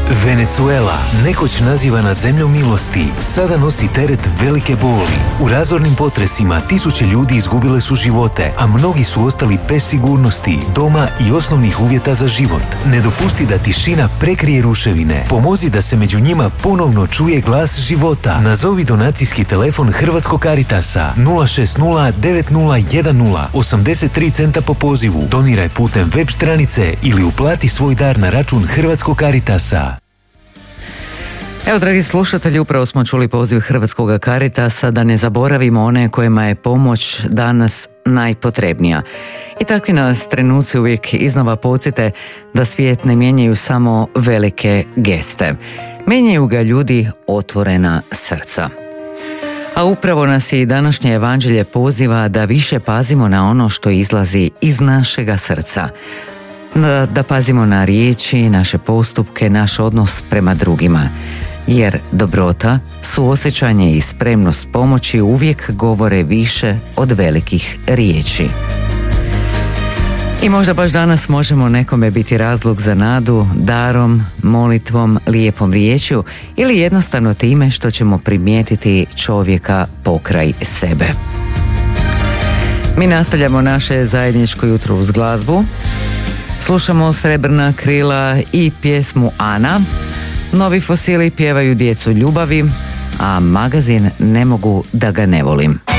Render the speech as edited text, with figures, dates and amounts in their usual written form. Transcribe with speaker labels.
Speaker 1: Venezuela, nekoć nazivana zemljom milosti, sada nosi teret velike boli. U razornim potresima tisuće ljudi izgubile su živote, a mnogi su ostali bez sigurnosti, doma i osnovnih uvjeta za život. Ne dopusti da tišina prekrije ruševine. Pomozi da se među njima ponovno čuje glas života. Nazovi donacijski telefon Hrvatskog Caritasa 060 9010 83 centa po pozivu. Doniraj putem web stranice ili uplati svoj dar na račun Hrvatskog Caritasa.
Speaker 2: Evo, dragi slušatelji, upravo smo čuli poziv Hrvatskog Caritasa da ne zaboravimo one kojima je pomoć danas najpotrebnija. I takvi nas trenuci uvijek iznova podsjete da svijet ne mijenjaju samo velike geste. Mijenjaju ga ljudi otvorena srca. A upravo nas i današnje evanđelje poziva da više pazimo na ono što izlazi iz našega srca. Da pazimo na riječi, naše postupke, naš odnos prema drugima. Jer dobrota, suosjećanje i spremnost pomoći uvijek govore više od velikih riječi. I možda baš danas možemo nekome biti razlog za nadu, darom, molitvom, lijepom riječju ili jednostavno time što ćemo primijetiti čovjeka pokraj sebe. Mi nastavljamo naše zajedničko jutro uz glazbu. Slušamo Srebrna krila i pjesmu Ana. Novi fosili pjevaju Djecu ljubavi, a magazin Ne mogu da ga ne volim.